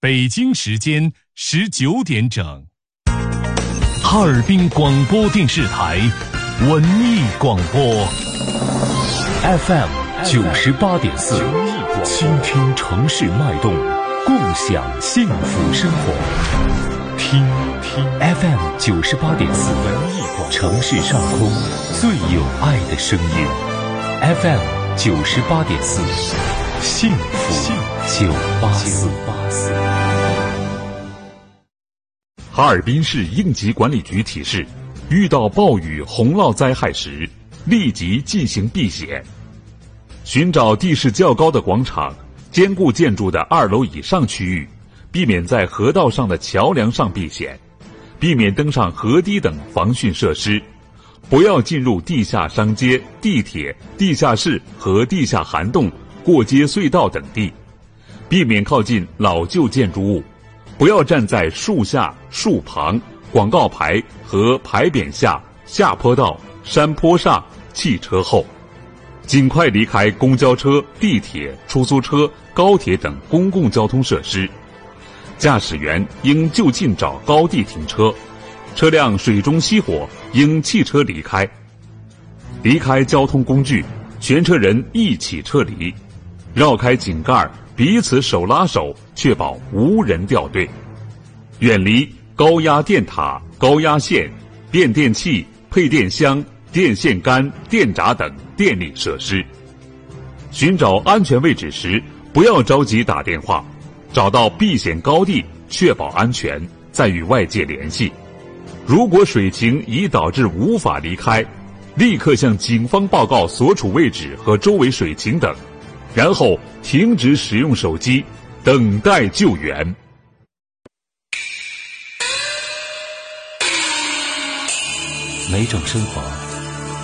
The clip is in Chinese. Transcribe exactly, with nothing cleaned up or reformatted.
北京时间十九点整。哈尔滨广播电视台文艺广播 F M 九十八点四，倾听城市脉动，共享幸福生活。听听 F M 九十八点四，文艺广播，城市上空最有爱的声音。F M 九十八点四，幸福九八四。 哈尔滨市应急管理局提示：遇到暴雨、洪涝灾害时，立即进行避险。寻找地势较高的广场、坚固建筑的二楼以上区域，避免在河道上的桥梁上避险，避免登上河堤等防汛设施，不要进入地下商街、地铁、地下室和地下涵洞、过街隧道等地，避免靠近老旧建筑物，不要站在树下、树旁、广告牌和牌匾下、下坡道、山坡上、汽车后，尽快离开公交车、地铁、出租车、高铁等公共交通设施。驾驶员应就近找高地停车，车辆水中熄火应弃车离开。离开交通工具，全车人一起撤离，绕开井盖，彼此手拉手，确保无人掉队。远离高压电塔、高压线、变电器、配电箱、电线杆、电闸等电力设施。寻找安全位置时，不要着急打电话，找到避险高地，确保安全，再与外界联系。如果水情已导致无法离开，立刻向警方报告所处位置和周围水情等，然后停止使用手机，等待救援。 每种生活